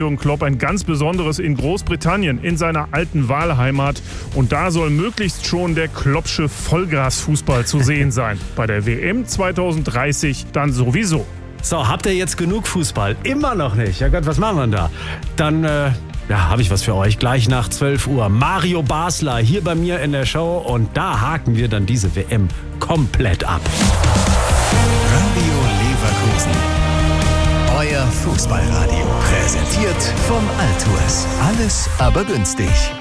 Jürgen Klopp ein ganz besonderes in Großbritannien, in seiner alten Wahlheimat. Und da soll möglichst schon der Kloppsche Vollgasfußball zu sehen sein. Bei der WM 2030 dann sowieso. So, habt ihr jetzt genug Fußball? Immer noch nicht. Ja Gott, was machen wir denn da? Dann, habe ich was für euch. Gleich nach 12 Uhr. Mario Basler hier bei mir in der Show. Und da haken wir dann diese WM komplett ab. Radio Leverkusen. Euer Fußballradio. Präsentiert vom Altours. Alles aber günstig.